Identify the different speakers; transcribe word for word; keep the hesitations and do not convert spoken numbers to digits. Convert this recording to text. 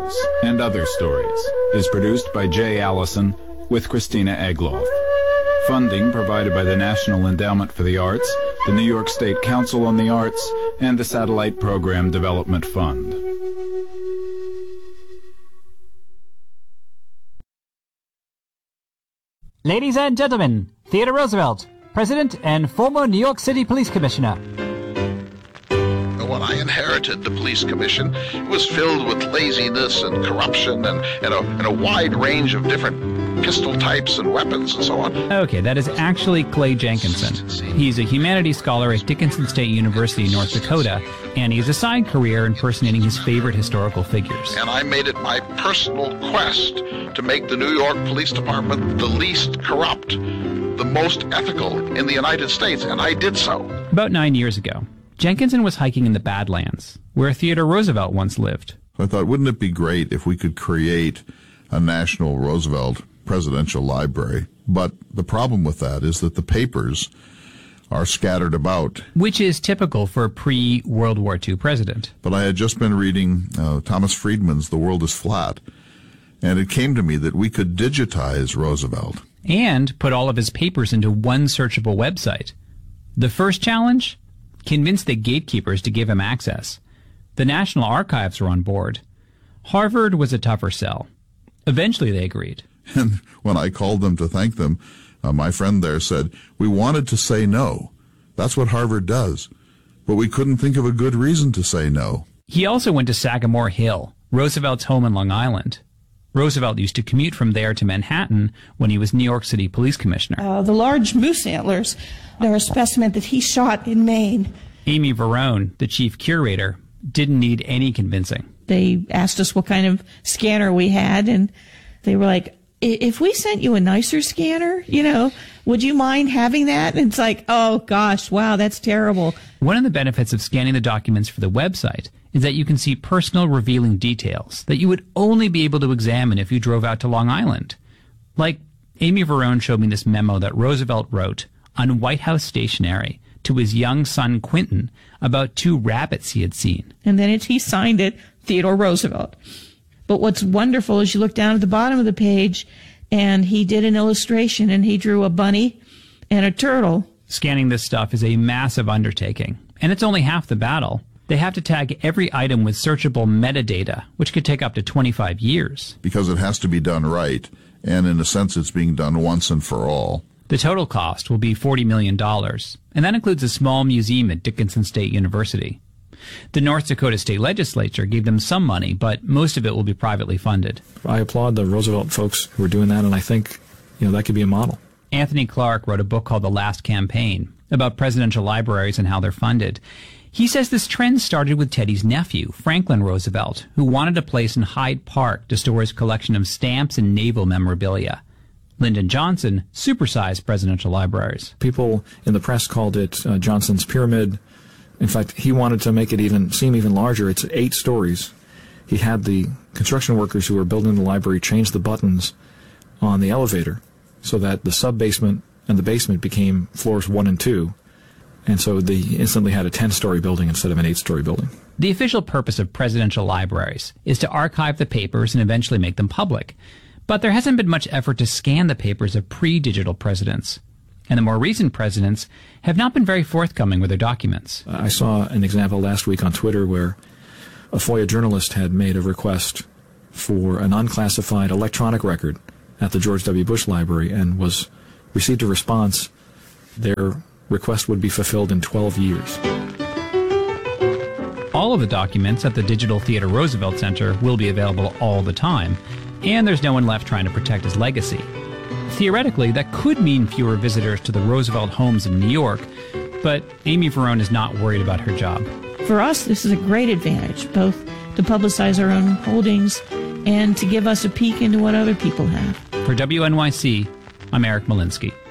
Speaker 1: Those and Other Stories is produced by Jay Allison with Christina Egloff. Funding provided by the National Endowment for the Arts, the New York State Council on the Arts, and the Satellite Program Development Fund.
Speaker 2: Ladies and gentlemen, Theodore Roosevelt, President and former New York City Police Commissioner.
Speaker 3: When I inherited the police commission, it was filled with laziness and corruption and, and, a, and a wide range of different pistol types and weapons and so on.
Speaker 2: Okay, that is actually Clay Jenkinson. He's a humanities scholar at Dickinson State University in North Dakota, and he has a side career impersonating his favorite historical figures.
Speaker 3: And I made it my personal quest to make the New York Police Department the least corrupt, the most ethical in the United States, and I did so.
Speaker 2: About nine years ago, Jenkinson was hiking in the Badlands, where Theodore Roosevelt once lived.
Speaker 4: I thought, wouldn't it be great if we could create a National Roosevelt Presidential Library? But the problem with that is that the papers are scattered about.
Speaker 2: Which is typical for a pre-World War Two president.
Speaker 4: But I had just been reading uh, Thomas Friedman's The World is Flat, and it came to me that we could digitize Roosevelt.
Speaker 2: And put all of his papers into one searchable website. The first challenge? Convince the gatekeepers to give him access. The National Archives were on board. Harvard was a tougher sell. Eventually they agreed.
Speaker 4: And when I called them to thank them, uh, my friend there said, we wanted to say no. That's what Harvard does. But we couldn't think of a good reason to say no.
Speaker 2: He also went to Sagamore Hill, Roosevelt's home in Long Island. Roosevelt used to commute from there to Manhattan when he was New York City Police Commissioner.
Speaker 5: Uh, the large moose antlers, they're a specimen that he shot in Maine.
Speaker 2: Amy Verone, the chief curator, didn't need any convincing.
Speaker 5: They asked us what kind of scanner we had, and they were like, if we sent you a nicer scanner, you know, would you mind having that? And it's like, oh, gosh, wow, that's terrible.
Speaker 2: One of the benefits of scanning the documents for the website is that you can see personal revealing details that you would only be able to examine if you drove out to Long Island. Like, Amy Verone showed me this memo that Roosevelt wrote on White House stationery to his young son Quentin about two rabbits he had seen.
Speaker 5: And then it, he signed it, Theodore Roosevelt. But what's wonderful is you look down at the bottom of the page, and he did an illustration, and he drew a bunny and a turtle.
Speaker 2: Scanning this stuff is a massive undertaking, and it's only half the battle. They have to tag every item with searchable metadata, which could take up to twenty-five years.
Speaker 4: Because it has to be done right, and in a sense it's being done once and for all.
Speaker 2: The total cost will be forty million dollars, and that includes a small museum at Dickinson State University. The North Dakota State Legislature gave them some money, but most of it will be privately funded.
Speaker 6: I applaud the Roosevelt folks who are doing that, and I think, you know, that could be a model.
Speaker 2: Anthony Clark wrote a book called The Last Campaign about presidential libraries and how they're funded. He says this trend started with Teddy's nephew, Franklin Roosevelt, who wanted a place in Hyde Park to store his collection of stamps and naval memorabilia. Lyndon Johnson supersized presidential libraries.
Speaker 6: People in the press called it uh, Johnson's Pyramid. In fact, he wanted to make it even seem even larger. It's eight stories. He had the construction workers who were building the library change the buttons on the elevator so that the sub-basement and the basement became floors one and two. And so they instantly had a ten-story building instead of an eight-story building.
Speaker 2: The official purpose of presidential libraries is to archive the papers and eventually make them public. But there hasn't been much effort to scan the papers of pre-digital presidents. And the more recent presidents have not been very forthcoming with their documents.
Speaker 6: I saw an example last week on Twitter where a FOIA journalist had made a request for an unclassified electronic record at the George W. Bush Library and was received a response. Their request would be fulfilled in twelve years.
Speaker 2: All of the documents at the Digital Theodore Roosevelt Center will be available all the time, and there's no one left trying to protect his legacy. Theoretically, that could mean fewer visitors to the Roosevelt homes in New York, but Amy Verone is not worried about her job.
Speaker 5: For us, this is a great advantage, both to publicize our own holdings and to give us a peek into what other people have.
Speaker 2: For W N Y C, I'm Eric Malinsky.